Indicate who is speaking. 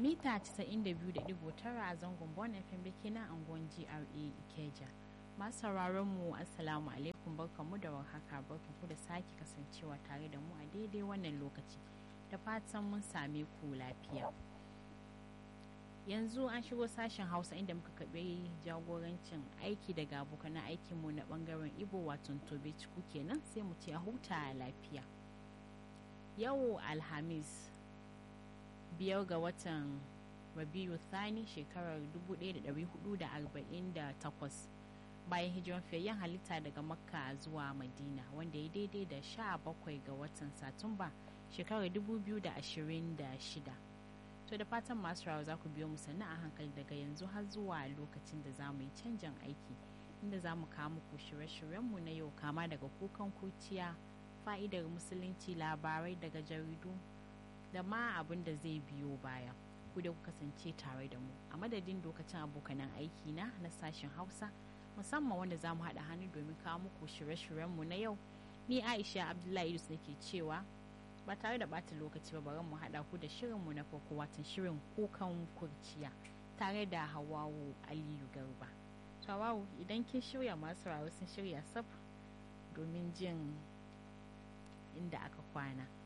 Speaker 1: mita 92.9 a zangon Bon FM da ke nan angon GRA Ikeja. Masu sauraron mu assalamu alaikum, barkamu da warhaka, barkamu da sake kasancewa tare da mu a daidai wannan lokaci, da fatan mun same ku lafiya. Yanzu an shigo sashen Hausa inda muka kaɓe jagorancin aiki daga abokan aikinmu na bangaren Igbo wato Tobe Ciku kenan, sai mu ce a huta lafiya. Yau Alhamis 5 ga watan Rabiu Thani shekarar 1448 bayan hijiran fiyayyen halitta daga Makka zuwa Madina, wanda ya daidai da 17 ga watan Satumba shekarar 2026. To da fatan masu rawa za ku biyo mu sannu a hankali daga yanzu har zuwa lokacin da za mu yi canjin aiki, inda za mu kawo muku shirye-shiryenmu na yau, kama daga kukan kurciya, fa'idar musulunci, labarai daga jaridu da ma abin da zai biyo baya. Ku da ku kasance tare da mu a madadin lokacin abokanan aiki na sashen Hausa, musamman wanda za mu haɗa hannu domin kawo muku shirye-shiryenmu na yau. Ni Aisha Abdullahi Idris nake cewa ba tare da bata lokaci ba, bari mu haɗa ku da shirinmu na farko, watan shirin kukan kurciya tare da Hawawu Aliyu Garba. Hawawu, idan kin shirya, masu rawa sun shirya saf domin jin inda aka kwana.